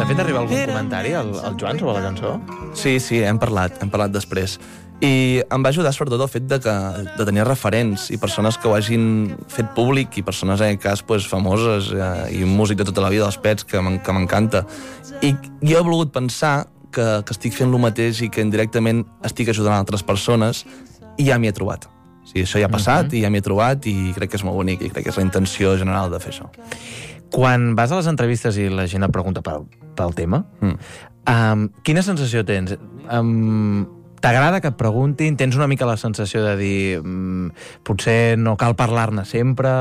T'ha fet arribar algun comentari al Joan sobre la cançó? Sí, hem parlat després. I em va ajudar sobretot el fet de tenir referents i persones que ho hagin fet públic i persones, en aquest cas, pues, famoses i un músic de tota la vida dels Pets que m'encanta. I jo he volgut pensar que estic fent el mateix i que indirectament estic ajudant altres persones i ja m'hi he trobat. Sí, això ja ha passat i ja m'hi he trobat i crec que és molt bonic i crec que és la intenció general de fer això. Quan vas a les entrevistes i la gent et pregunta pel tema, quina sensació tens? T'agrada que et preguntin? Tens una mica la sensació de dir potser no cal parlar-ne sempre?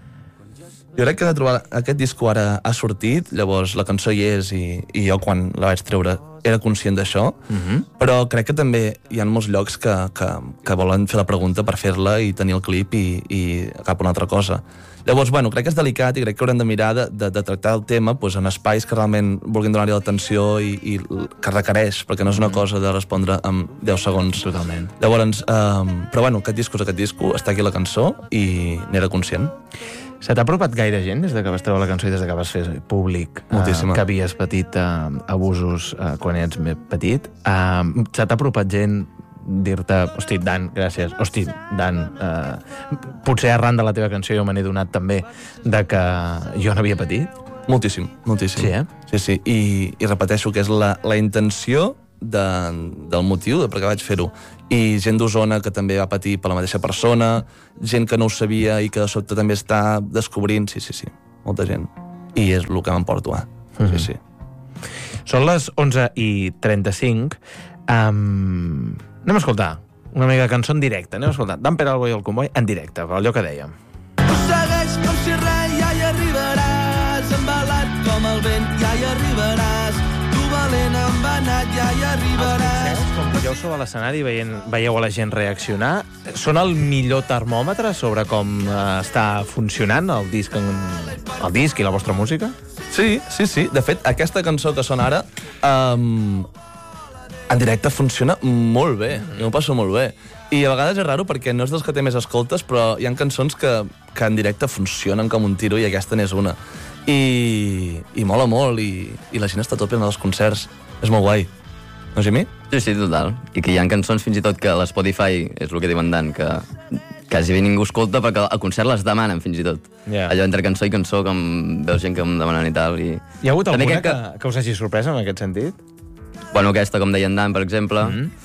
Jo crec que de trobar aquest disco ara ha sortit, llavors la cançó hi és i jo quan la vaig treure era conscient d'això, però crec que també hi ha molts llocs que volen fer la pregunta per fer-la i tenir el clip i cap a una altra cosa. Llavors, bueno, crec que és delicat i crec que haurem de mirar de tractar el tema pues, en espais que realment vulguin donar-hi l'atenció i que requereix, perquè no és una cosa de respondre en 10 segons. Totalment. Llavors, però bueno, aquest disco, està aquí la cançó i n'era conscient. Se t'ha apropat gaire gent des que vas treure la cançó i des que vas fer públic que havies patit abusos quan ets més petit? Se t'ha apropat gent dir-te, hosti, Dan, gràcies, hosti, Dan, potser arran de la teva cançó jo me n'he donat també de que jo n'havia patit? Moltíssim. Sí, Sí. I repeteixo que és la intenció del motiu de per què vaig fer-ho. I gent d'Osona que també va patir per la mateixa persona, gent que no ho sabia i que de sobte també està descobrint. Sí. Molta gent. I és el que m'emporto, Sí. Són les 11:35. Anem a escoltar una mica de cançó en directe. Anem a escoltar Dan Peralbo i el Comboi en directe, per allò que dèiem. Segueix com si res, ja hi arribaràs. Embalat com el vent, ja hi arribaràs. Tu valent, embanat, ja hi arribaràs. Com pugeu sobre l'escenari i veieu a la gent reaccionar, són el millor termòmetre sobre com està funcionant el disc i la vostra música? Sí. De fet, aquesta cançó que sona ara en directe funciona molt bé. Jo m'ho passo molt bé. I a vegades és raro perquè no és dels que té més escoltes, però hi ha cançons que en directe funcionen com un tiro i aquesta n'és una. I mola molt i la gent està a tope en els concerts. És molt guai. No, Jimmy? Sí, total. I que hi ha cançons fins i tot que a l'Spotify, és el que diuen Dan, que quasi bé ningú escolta perquè al concert les demanen fins i tot. Allò entre cançó i cançó, com veus gent que em demanen i tal. Hi ha hagut alguna que us hagi sorprès en aquest sentit? Bueno, aquesta, com deia en Dan, per exemple.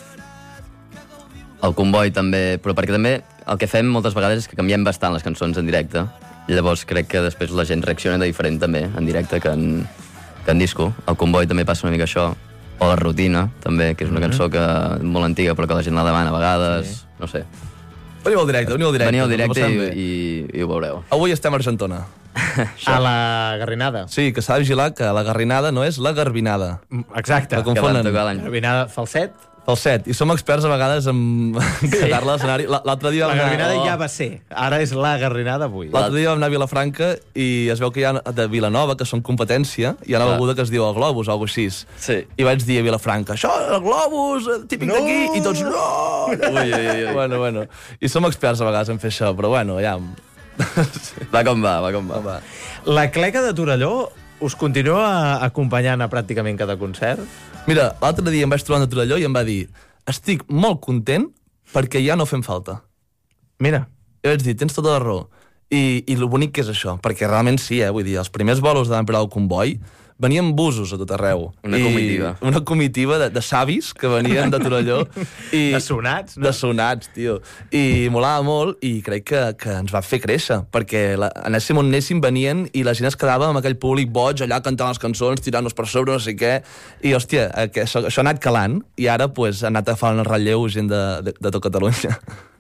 El Comboi també, però perquè també el que fem moltes vegades és que canviem bastant les cançons en directe. I llavors crec que després la gent reacciona de diferent també en directe que en disco. El Comboi també passa una mica això. O La Rutina, també, que és una cançó molt antiga però que la gent la demana a vegades. No sé. Veniu al directe. Veniu al directe i ho veureu. Avui estem a Argentona. A la Garrinada. Sí, que s'ha de vigilar que la Garrinada no és la Garbinada. Exacte. La confonen. Garbinada falset. I som experts a vegades en quedar-la a l'escenari. L'altre dia la Garrinada ja va ser. Ara és la Garrinada avui. L'altre dia vam anar a Vilafranca i es veu que hi ha de Vilanova, que són competència, hi ha una beguda que es diu el Globus o alguna cosa així. Sí. I vaig dir a Vilafranca, això, el Globus, típic d'aquí, i tots, no! Ui. Bueno. I som experts a vegades en fer això, però bueno, ja... Va com va. La Cleca de Torelló us continua acompanyant a pràcticament cada concert? Mira, l'altre dia em vaig trobar a Torelló i em va dir estic molt content perquè ja no fem falta. Mira. I vaig dir, tens tota la raó. I el bonic que és això, perquè realment sí, vull dir, els primers bolos de Dan Peralbo Comboi venien busos a tot arreu. Una comitiva de savis que venien de Torelló. De sonats, no? De sonats, tio. I molava molt i crec que ens va fer créixer, perquè anéssim on anéssim, venien i la gent es quedava amb aquell públic boig allà cantant les cançons, tirant-nos per sobre, no sé què. I, hòstia, això ha anat calant i ara pues, ha anat agafant el relleu gent de tot Catalunya.